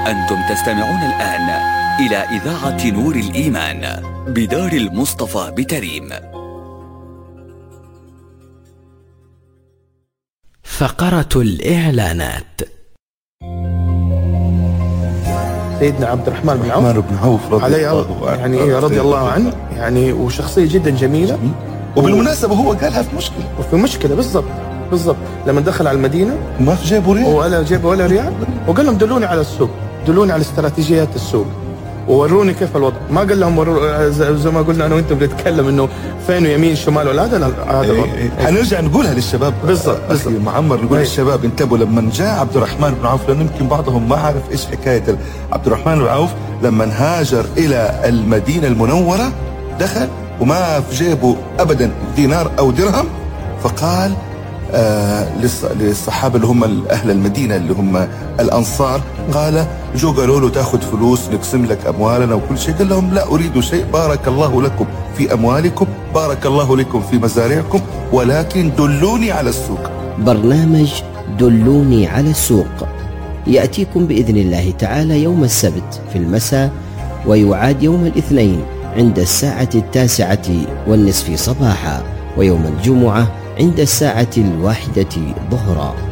أنتم تستمعون الآن إلى إذاعة نور الإيمان بدار المصطفى بتريم. فقرة الإعلانات. سيدنا عبد الرحمن بن عوف يعني رضي الله عنه، يعني وشخصية جدا جميلة. وبالمناسبة هو قالها في مشكلة بالضبط لما دخل على المدينة ما جابوا ريال ولا جابوا ولا ريال، وقال لهم دلوني على السوق، دلوني على استراتيجيات السوق ووروني كيف الوضع. ما قال لهم زي ما قلنا انا وانت بنتكلم انه فين يمين شمال ولا هذا الوضع. حنرجع نقولها للشباب بالضبط معمر، نقول للشباب انتبهوا لما جاء عبد الرحمن بن عوف، لأن يمكن بعضهم ما عارف ايش حكاية عبد الرحمن بن عوف. لما هاجر الى المدينة المنورة دخل وما في جيبه ابدا دينار او درهم، فقال للصحابة اللي هم أهل المدينة اللي هم الأنصار، قال جو قالوا له تأخذ فلوس نقسم لك أموالنا وكل شيء، قال لهم لا أريد شيء، بارك الله لكم في أموالكم، بارك الله لكم في مزارعكم، ولكن دلوني على السوق. برنامج دلوني على السوق يأتيكم بإذن الله تعالى يوم السبت في المساء، ويعاد يوم الاثنين عند 9:09 صباحا، ويوم الجمعة عند 1:00 ظهرا.